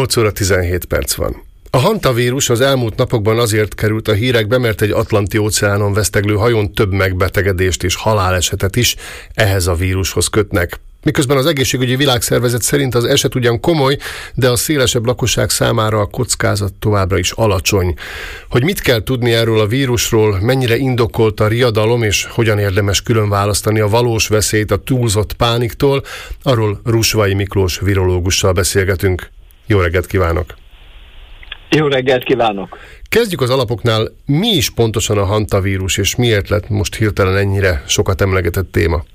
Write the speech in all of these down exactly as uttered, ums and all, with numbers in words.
nyolc óra tizenhét perc van. A hantavírus az elmúlt napokban azért került a hírekbe, mert egy Atlanti-óceánon veszteglő hajón több megbetegedést és halálesetet is ehhez a vírushoz kötnek. Miközben az Egészségügyi Világszervezet szerint az eset ugyan komoly, de a szélesebb lakosság számára a kockázat továbbra is alacsony. Hogy mit kell tudni erről a vírusról, mennyire indokolt a riadalom, és hogyan érdemes külön választani a valós veszélyt a túlzott pániktól, arról Rusvai Miklós virológussal beszélgetünk. Jó reggelt kívánok! Jó reggelt kívánok! Kezdjük az alapoknál. Mi is pontosan a hantavírus, és miért lett most hirtelen ennyire sokat emlegetett téma?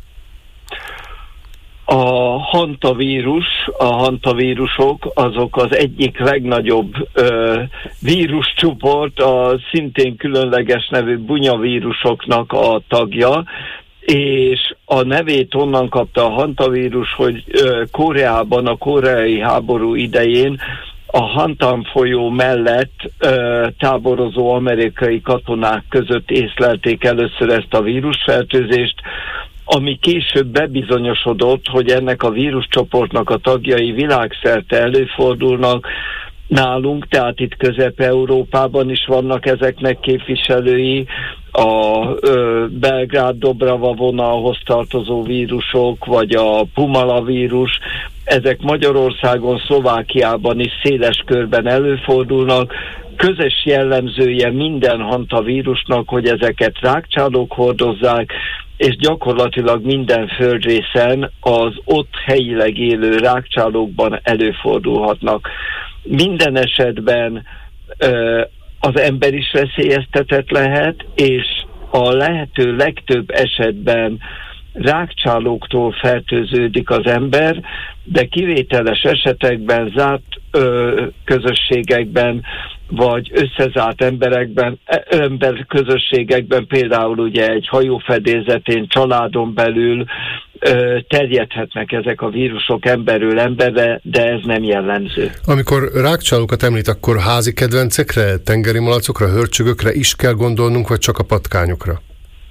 A hantavírus, a hantavírusok azok az egyik legnagyobb ö, víruscsoport, a szintén különleges nevű bunyavírusoknak a tagja, és a nevét onnan kapta a hantavírus, hogy ö, Koreában a koreai háború idején a Hantan folyó mellett ö, táborozó amerikai katonák között észlelték először ezt a vírusfertőzést, ami később bebizonyosodott, hogy ennek a víruscsoportnak a tagjai világszerte előfordulnak nálunk, tehát itt Közép-Európában is vannak ezeknek képviselői, a ö, Belgrád-Dobrava vonalhoz tartozó vírusok, vagy a Pumala vírus, ezek Magyarországon, Szlovákiában is széles körben előfordulnak. Közös jellemzője minden hantavírusnak, hogy ezeket rágcsálók hordozzák, és gyakorlatilag minden földrészen az ott helyileg élő rágcsálókban előfordulhatnak. Minden esetben ö, az ember is veszélyeztetett lehet, és a lehető legtöbb esetben rágcsálóktól fertőződik az ember, de kivételes esetekben, zárt ö, közösségekben, vagy összezárt emberekben, ember közösségekben, például ugye egy hajófedélzetén, családon belül ö, terjedhetnek ezek a vírusok emberről emberre, de ez nem jellemző. Amikor rágcsálókat említ, akkor házi kedvencekre, tengeri malacokra, hörcsögökre is kell gondolnunk, vagy csak a patkányokra?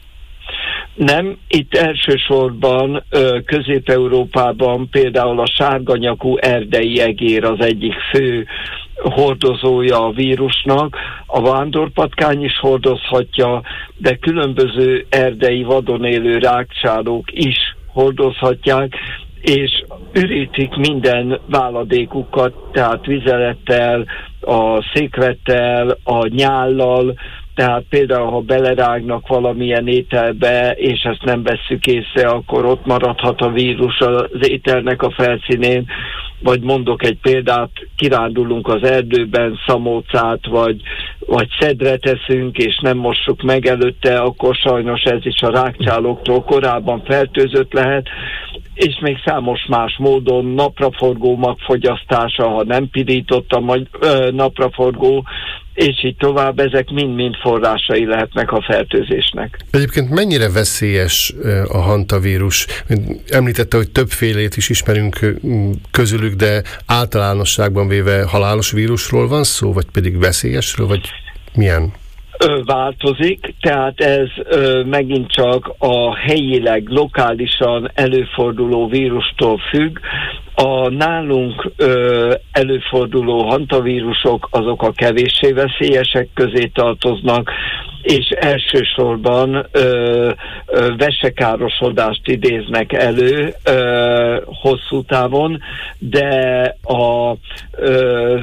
Nem, itt elsősorban ö, Közép-Európában például a sárganyakú erdei egér az egyik fő hordozója a vírusnak, a vándorpatkány is hordozhatja, de különböző erdei vadon élő rágcsálók is hordozhatják, és ürítik minden váladékukat, tehát vizelettel, a székvettel, a nyállal, tehát például, ha belerágnak valamilyen ételbe, és ezt nem vesszük észre, akkor ott maradhat a vírus az ételnek a felszínén, vagy mondok egy példát, kirándulunk az erdőben, szamócát, vagy, vagy szedret eszünk, és nem mossuk meg előtte, akkor sajnos ez is a rágcsálóktól korábban fertőzött lehet, és még számos más módon napraforgó magfogyasztása, ha nem pirított a napraforgó, és így tovább, ezek mind-mind forrásai lehetnek a fertőzésnek. Egyébként mennyire veszélyes a hantavírus? Említette, hogy többfélét is ismerünk közülük, de általánosságban véve halálos vírusról van szó, vagy pedig veszélyesről, vagy milyen? Változik, tehát ez ö, megint csak a helyileg, lokálisan előforduló vírustól függ. A nálunk ö, előforduló hantavírusok azok a kevéssé veszélyesek közé tartoznak, és elsősorban ö, ö, vesekárosodást idéznek elő ö, hosszú távon, de a ö,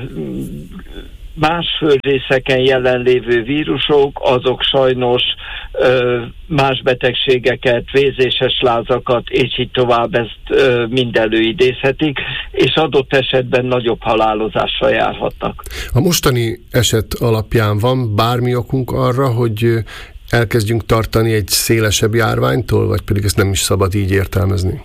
más földrészeken jelenlévő vírusok, azok sajnos ö, más betegségeket, vézéses lázakat, és így tovább ezt ö, mind előidézhetik, és adott esetben nagyobb halálozással járhatnak. A mostani eset alapján van bármi okunk arra, hogy elkezdjünk tartani egy szélesebb járványtól, vagy pedig ezt nem is szabad így értelmezni?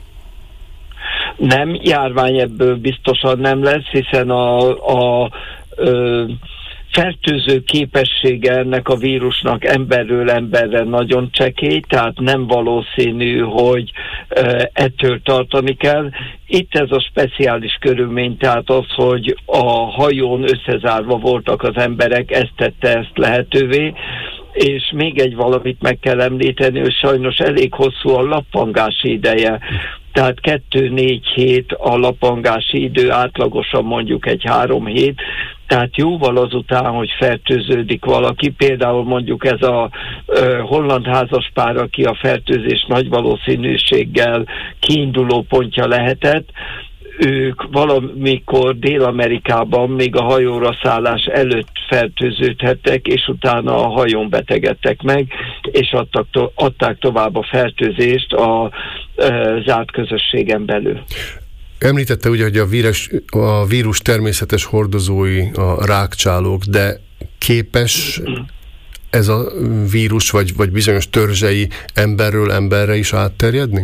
Nem, járvány ebből biztosan nem lesz, hiszen a, a Ö, fertőző képessége ennek a vírusnak emberről emberre nagyon csekély, tehát nem valószínű, hogy ö, ettől tartani kell. Itt ez a speciális körülmény, tehát az, hogy a hajón összezárva voltak az emberek, ezt tette ezt lehetővé. És még egy valamit meg kell említeni, hogy sajnos elég hosszú a lappangási ideje. tehát kettő-négy hét a lapangási idő, átlagosan mondjuk egy három hét, tehát jóval azután, hogy fertőződik valaki, például mondjuk ez a ö, holland házaspár, aki a fertőzés nagy valószínűséggel kiinduló pontja lehetett, ők valamikor Dél-Amerikában még a hajóra szállás előtt fertőződhettek, és utána a hajón betegedtek meg, és adtak to- adták tovább a fertőzést a e, zárt közösségen belül. Említette ugye, hogy a vírus, a vírus természetes hordozói a rákcsálók, de képes ez a vírus, vagy, vagy bizonyos törzsei emberről emberre is átterjedni?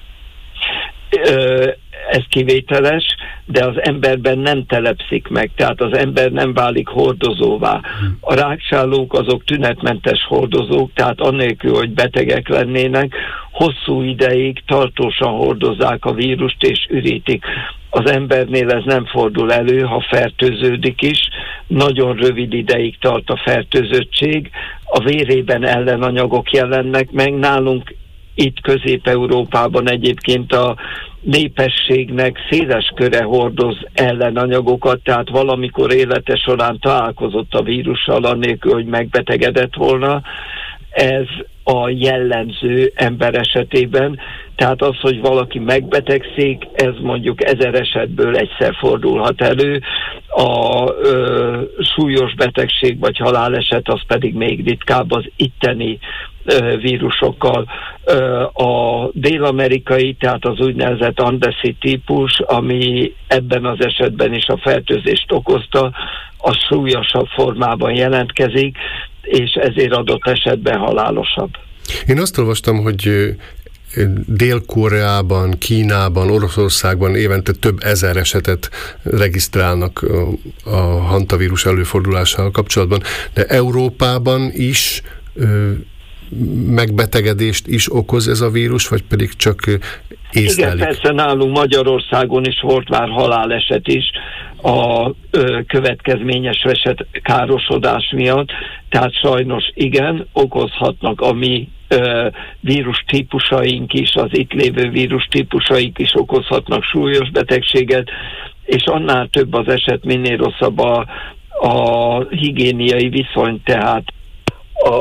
Ö, ez kivételes, de az emberben nem telepszik meg, tehát az ember nem válik hordozóvá. A rákcsálók azok tünetmentes hordozók, tehát annélkül, hogy betegek lennének, hosszú ideig tartósan hordozzák a vírust és ürítik. Az embernél ez nem fordul elő, ha fertőződik is, nagyon rövid ideig tart a fertőzöttség, a vérében ellenanyagok jelennek meg, nálunk itt Közép-Európában egyébként a népességnek széles köre hordoz ellenanyagokat, tehát valamikor élete során találkozott a vírussal, annélkül, hogy megbetegedett volna. Ez a jellemző ember esetében, tehát az, hogy valaki megbetegszik, ez mondjuk ezer esetből egyszer fordulhat elő, a ö, súlyos betegség vagy haláleset az pedig még ritkább az itteni ö, vírusokkal. Ö, a dél-amerikai, tehát az úgynevezett andeszi típus, ami ebben az esetben is a fertőzést okozta, a súlyosabb formában jelentkezik, és ezért adott esetben halálosabb. Én azt olvastam, hogy Dél-Koreában, Kínában, Oroszországban évente több ezer esetet regisztrálnak a hantavírus előfordulásával kapcsolatban, de Európában is megbetegedést is okoz ez a vírus, vagy pedig csak észlelik? Igen, persze nálunk Magyarországon is volt már haláleset is a ö, következményes eset károsodás miatt, tehát sajnos igen, okozhatnak a mi ö, vírus típusaink is, az itt lévő vírus típusaink is okozhatnak súlyos betegséget, és annál több az eset, minél rosszabb a, a higiéniai viszony, tehát a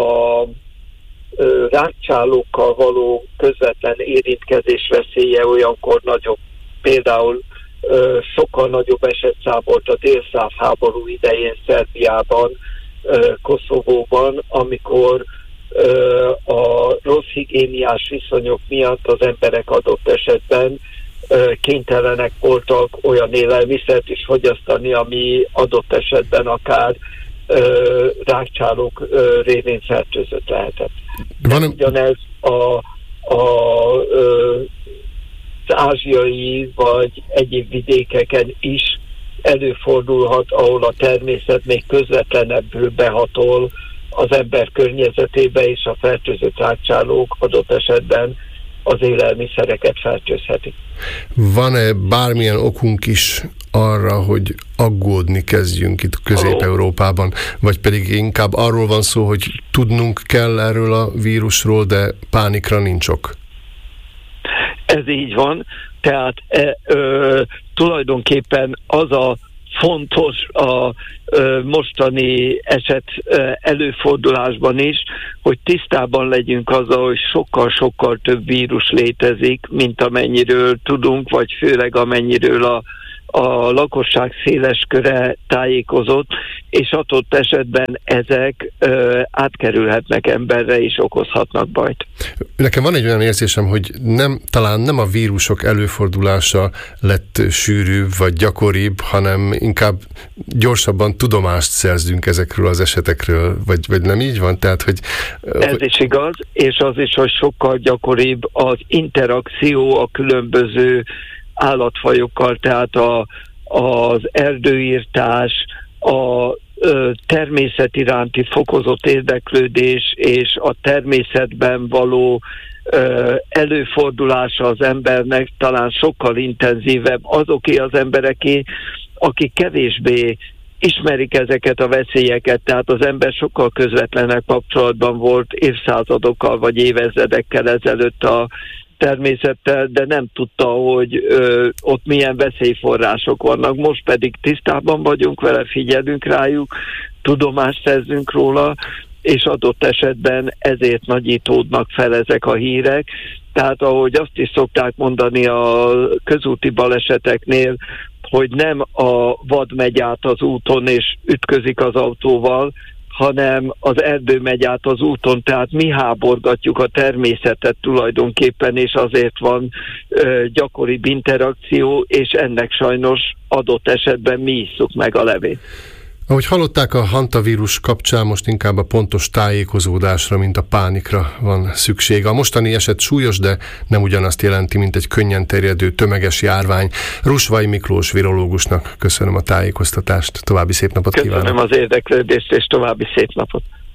rákcsálókkal való közvetlen érintkezés veszélye olyankor nagyobb. Például ö, sokkal nagyobb esetszám volt a délszláv háború idején Szerbiában, ö, Koszovóban, amikor ö, a rossz higiéniás viszonyok miatt az emberek adott esetben ö, kénytelenek voltak olyan élelmiszert is fogyasztani, ami adott esetben akár ö, rákcsálók ö, révén fertőzött lehetett. Van... Ugyanez a, a, ö, az ázsiai vagy egyéb vidékeken is előfordulhat, ahol a természet még közvetlenebbül behatol az ember környezetébe, és a fertőzött rákcsálók adott esetben az élelmiszereket fertőzhetik. Van-e bármilyen okunk is arra, hogy aggódni kezdjünk itt Közép-Európában, vagy pedig inkább arról van szó, hogy tudnunk kell erről a vírusról, de pánikra nincs ok? Ez így van, tehát e, ö, tulajdonképpen az a fontos a ö, mostani eset ö, előfordulásban is, hogy tisztában legyünk azzal, hogy sokkal-sokkal több vírus létezik, mint amennyiről tudunk, vagy főleg amennyiről a a lakosság széles köre tájékozott, és adott esetben ezek ö, átkerülhetnek emberre és okozhatnak bajt. Nekem van egy olyan érzésem, hogy nem, talán nem a vírusok előfordulása lett sűrűbb vagy gyakoribb, hanem inkább gyorsabban tudomást szerzünk ezekről az esetekről, vagy, vagy nem így van? Tehát, hogy, Ez hogy... is igaz, és az is, hogy sokkal gyakoribb az interakció a különböző állatfajokkal, tehát a, az erdőírtás, a ö, természet iránti fokozott érdeklődés és a természetben való ö, előfordulása az embernek talán sokkal intenzívebb azoké az embereké, akik kevésbé ismerik ezeket a veszélyeket, tehát az ember sokkal közvetlenebb kapcsolatban volt évszázadokkal vagy évezredekkel ezelőtt a természettel, de nem tudta, hogy ö, ott milyen veszélyforrások vannak. Most pedig tisztában vagyunk vele, figyelünk rájuk, tudomást szerzünk róla, és adott esetben ezért nagyítódnak fel ezek a hírek. Tehát ahogy azt is szokták mondani a közúti baleseteknél, hogy nem a vad megy át az úton és ütközik az autóval, hanem az erdő megy át az úton, tehát mi háborgatjuk a természetet tulajdonképpen, és azért van ö, gyakoribb interakció, és ennek sajnos adott esetben mi isszuk meg a levét. Ahogy hallották, a hantavírus kapcsán most inkább a pontos tájékozódásra, mint a pánikra van szükség. A mostani eset súlyos, de nem ugyanazt jelenti, mint egy könnyen terjedő tömeges járvány. Rusvay Miklós virológusnak köszönöm a tájékoztatást. További szép napot kívánok! Köszönöm az érdeklődést, és további szép napot!